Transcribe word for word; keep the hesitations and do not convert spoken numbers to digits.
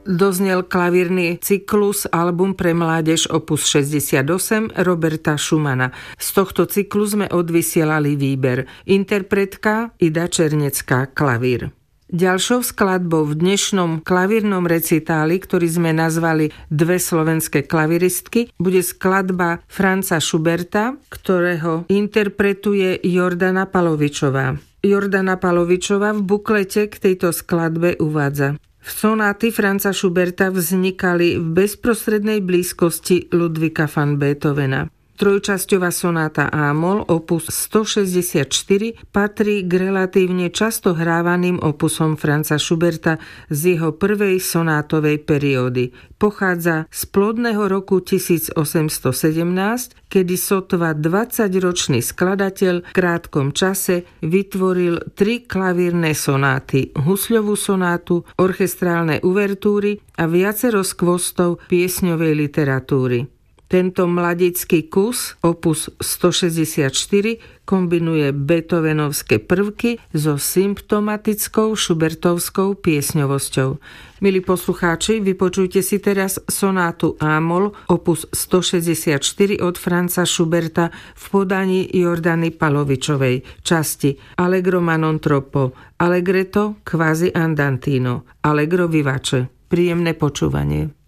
doznel klavírny cyklus album pre mládež opus šesťdesiatosem Roberta Schumana. Z tohto cyklu sme odvysielali výber. Interpretka Ida Černecká, klavír. Ďalšou skladbou v dnešnom klavírnom recitáli, ktorý sme nazvali Dve slovenské klaviristky, bude skladba Franza Schuberta, ktorého interpretuje Jordana Palovičová. Jordana Palovičová v buklete k tejto skladbe uvádza: Sonáty Franza Schuberta vznikali v bezprostrednej blízkosti Ludwiga van Beethovena. Trojčasťová sonáta A-moll opus stošesťdesiatštyri patrí k relatívne často hrávaným opusom Franza Schuberta z jeho prvej sonátovej periódy. Pochádza z plodného roku tisícosemstosedemnásť, kedy sotva dvadsaťročný skladateľ v krátkom čase vytvoril tri klavírne sonáty, husľovú sonátu, orchestrálne uvertúry a viacero skvostov piesňovej literatúry. Tento mladický kus, opus stošesťdesiatštyri, kombinuje beethovenovské prvky so symptomatickou schubertovskou piesňovosťou. Milí poslucháči, vypočujte si teraz sonátu A-moll, opus stošesťdesiatštyri od Franza Schuberta v podaní Jordany Palovičovej, časti Allegro ma non troppo, Allegretto quasi andantino, Allegro vivace. Príjemné počúvanie.